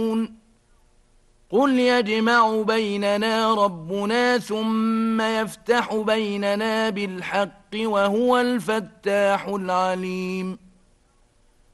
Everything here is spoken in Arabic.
قل يجمع بيننا ربنا ثم يفتح بيننا بالحق وهو الفتاح العليم